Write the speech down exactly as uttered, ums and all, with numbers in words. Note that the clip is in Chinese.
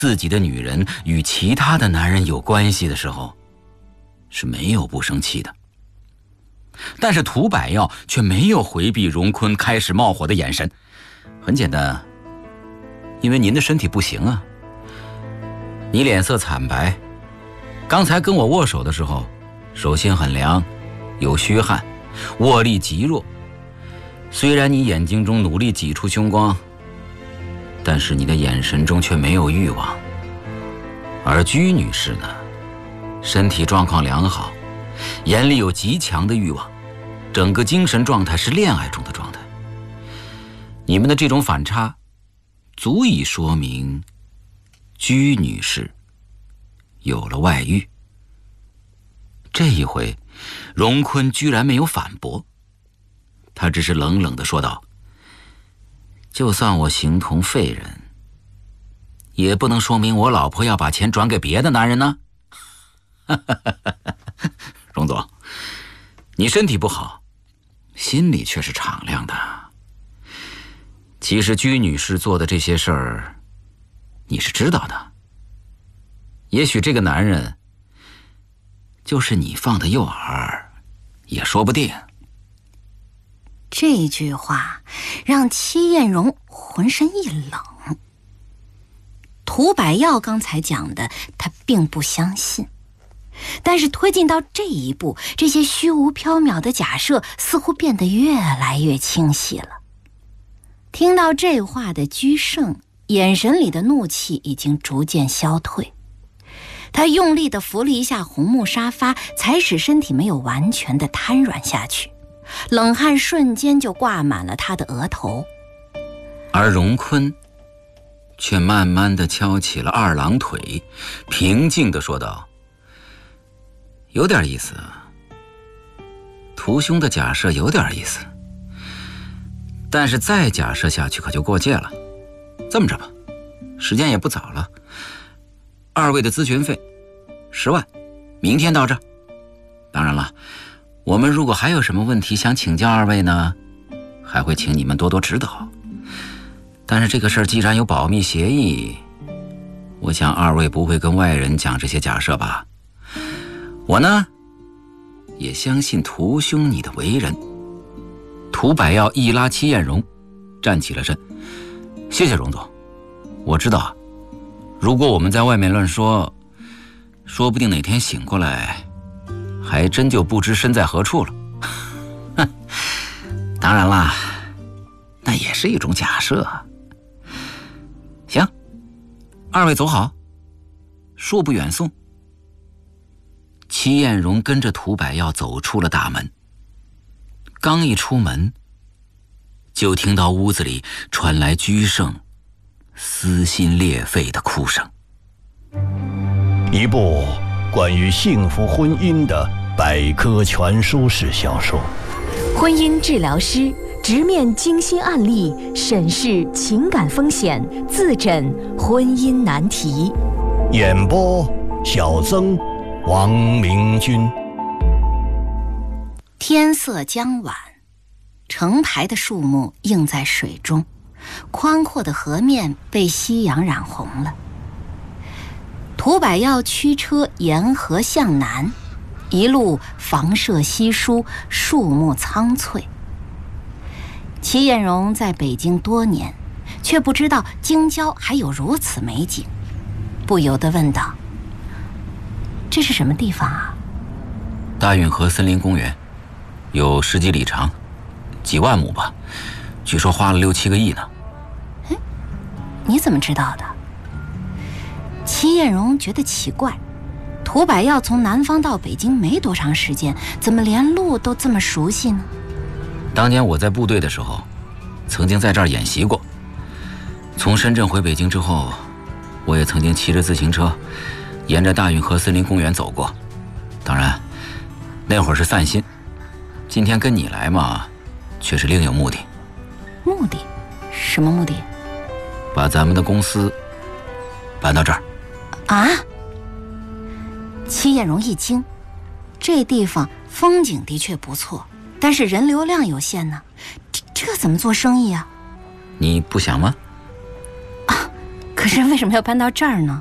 自己的女人与其他的男人有关系的时候，是没有不生气的。但是涂百耀却没有回避荣坤开始冒火的眼神。很简单，因为您的身体不行啊。你脸色惨白，刚才跟我握手的时候，手心很凉，有虚汗，握力极弱。虽然你眼睛中努力挤出凶光，但是你的眼神中却没有欲望。而居女士呢，身体状况良好，眼里有极强的欲望，整个精神状态是恋爱中的状态。你们的这种反差，足以说明居女士有了外遇。这一回，荣坤居然没有反驳，他只是冷冷地说道：就算我形同废人，也不能说明我老婆要把钱转给别的男人呢。荣总，你身体不好，心里却是敞亮的。其实居女士做的这些事儿，你是知道的。也许这个男人就是你放的诱饵，也说不定。 这句话让戚艳荣浑身一冷。涂百耀刚才讲的他并不相信，但是推进到这一步，这些虚无缥缈的假设似乎变得越来越清晰了。听到这话的居胜，眼神里的怒气已经逐渐消退，他用力地扶了一下红木沙发，才使身体没有完全的瘫软下去，冷汗瞬间就挂满了他的额头。 而荣坤却慢慢地敲起了二郎腿，平静地说道：有点意思，屠兄的假设有点意思，但是再假设下去可就过界了。这么着吧，时间也不早了，二位的咨询费十万，明天到这儿。当然了，我们如果还有什么问题想请教二位呢，还会请你们多多指导。但是这个事儿既然有保密协议，我想二位不会跟外人讲这些假设吧。我呢，也相信屠兄你的为人。涂百耀一拉戚艳荣，站起了身。谢谢荣总，我知道，如果我们在外面乱说，说不定哪天醒过来，还真就不知身在何处了。当然啦，那也是一种假设。行，二位走好，恕不远送。戚艳荣跟着涂百耀走出了大门，刚一出门，就听到屋子里传来居胜撕心裂肺的哭声。 一部关于幸福婚姻的百科全书式小说， 婚姻治疗师直面精心案例，审视情感风险，自诊婚姻难题。 演播小曾、王明君。 天色将晚，成排的树木映在水中，宽阔的河面被夕阳染红了。涂百耀驱车沿河向南，一路房舍稀疏，树木苍翠。戚艳荣在北京多年，却不知道京郊还有如此美景，不由得问道：这是什么地方啊？ 大运河森林公园，有十几里长，几万亩吧，据说花了六七个亿呢。 嗯，你怎么知道的？戚艳荣觉得奇怪，涂百耀从南方到北京没多长时间，怎么连路都这么熟悉呢？ 当年我在部队的时候，曾经在这儿演习过。从深圳回北京之后，我也曾经骑着自行车，沿着大运河森林公园走过。当然，那会儿是散心。今天跟你来嘛，却是另有目的。 目的？什么目的？ 把咱们的公司搬到这儿。 啊！戚艳荣一惊，这地方风景的确不错，但是人流量有限呢，这这怎么做生意啊？ 你不想吗？ 啊，可可是为什么要搬到这儿呢？